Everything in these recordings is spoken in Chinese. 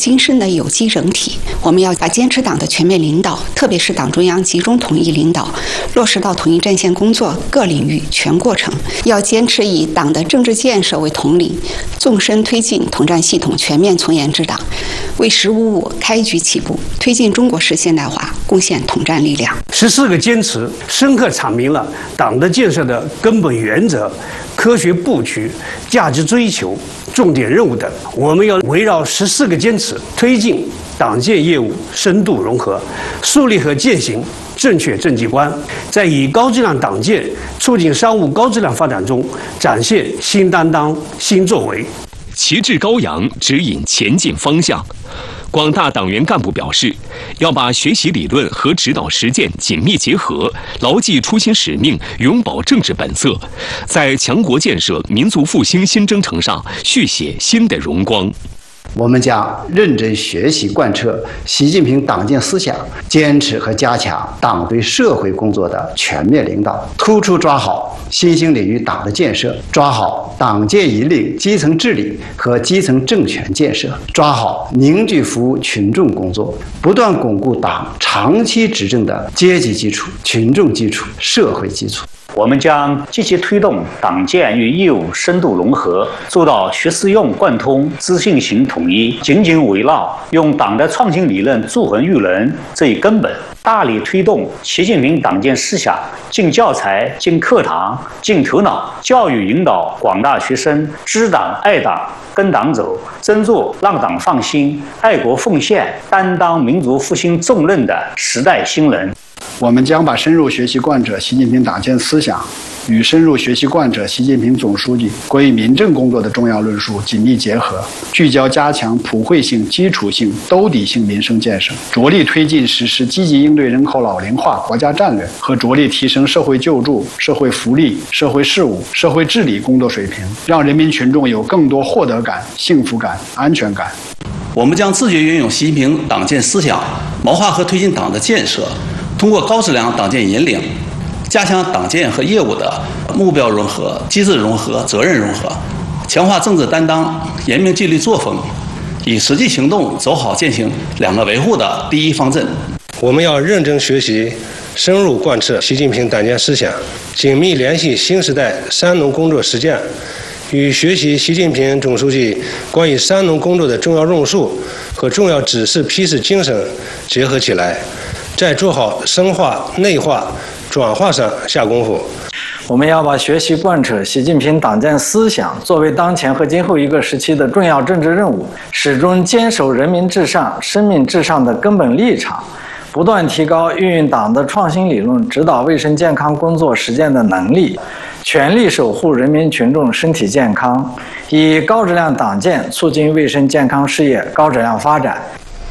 均身的有机整体。我们要坚持党的全面领导，特别是党中央集中统一领导，落实到统一战线工作各领域全过程。要坚持以党的政治建设为统领，纵深推进统战系统全面从严治党，为“十五五”开局起步，推进中国式现代化贡献统战力量。 14个坚持深刻阐明了党的建设的根本原则、科学布局、价值追求、重点任务等。我们要围绕14个坚持，推进党建业务深度融合，树立和践行正确政绩观，在以高质量党建促进商务高质量发展中展现新担当、新作为， 旗帜高扬，指引前进方向。广大党员干部表示，要把学习理论和指导实践紧密结合，牢记初心使命，永葆政治本色，在强国建设、民族复兴新征程上续写新的荣光。 我们将认真学习贯彻习近平党建思想，坚持和加强党对社会工作的全面领导，突出抓好新兴领域党的建设，抓好党建引领基层治理和基层政权建设，抓好凝聚服务群众工作，不断巩固党长期执政的阶级基础、群众基础、社会基础。 我们将积极推动党建与业务深度融合，做到学思用贯通、知信行统一，紧紧围绕用党的创新理论铸衡育人这一根本，大力推动习近平党建思想进教材、进课堂、进头脑，教育引导广大学生知党爱党、跟党走，真做让党放心、爱国奉献、担当民族复兴重任的时代新人。 我们将把深入学习贯彻习近平党建思想与深入学习贯彻习近平总书记关于民政工作的重要论述紧密结合，聚焦加强普惠性、基础性、兜底性民生建设，着力推进实施积极应对人口老龄化国家战略和着力提升社会救助、社会福利、社会事务、社会治理工作水平，让人民群众有更多获得感、幸福感、安全感。 我们将自觉运用习近平党建思想，谋划和推进党的建设，通过高质量党建引领，加强党建和业务的目标融合、机制融合、责任融合，强化政治担当，严明纪律作风，以实际行动走好践行两个维护的第一方阵。 我们要认真学习，深入贯彻习近平党建思想，紧密联系新时代三农工作实践，与学习习近平总书记关于三农工作的重要论述和重要指示批示精神结合起来，在做好深化、内化、转化上下功夫。 我们要把学习贯彻习近平党建思想作为当前和今后一个时期的重要政治任务，始终坚守人民至上、生命至上的根本立场，不断提高运用党的创新理论指导卫生健康工作实践的能力，全力守护人民群众身体健康，以高质量党建促进卫生健康事业高质量发展。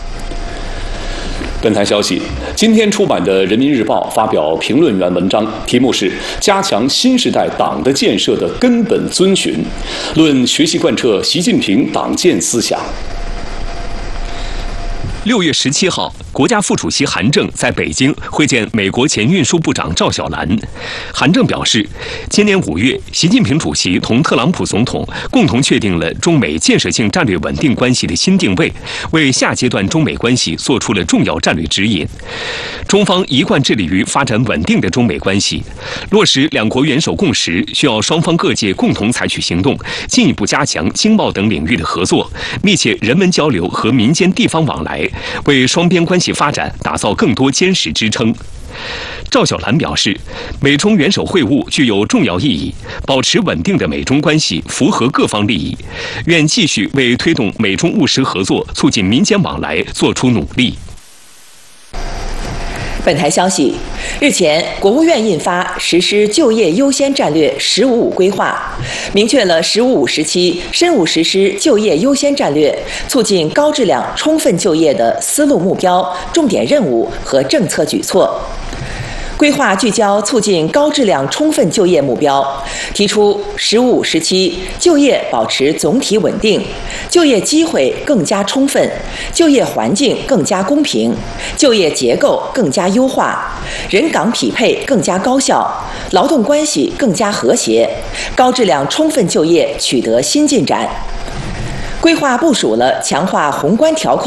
本台消息，今天出版的《人民日报》发表评论员文章，题目是“加强新时代党的建设的根本遵循，论学习贯彻习近平党建思想”。6月17号，国家副主席韩正在北京会见美国前运输部长赵小兰。韩正表示，今年5月，习近平主席同特朗普总统共同确定了中美建设性战略稳定关系的新定位，为下阶段中美关系做出了重要战略指引。中方一贯致力于发展稳定的中美关系，落实两国元首共识，需要双方各界共同采取行动，进一步加强经贸等领域的合作，密切人文交流和民间地方往来，为双边关系发展打造更多坚实支撑。赵小兰表示，美中元首会晤具有重要意义，保持稳定的美中关系符合各方利益，愿继续为推动美中务实合作、促进民间往来做出努力。 本台消息，日前，国务院印发实施就业优先战略“十五五”规划，明确了“十五五”时期深入实施就业优先战略、促进高质量充分就业的思路目标、重点任务和政策举措。规划聚焦促进高质量充分就业目标，提出“十五五”时期就业保持总体稳定，就业机会更加充分，就业环境更加公平，就业结构更加优化，人岗匹配更加高效，劳动关系更加和谐，高质量充分就业取得新进展。规划部署了强化宏观调控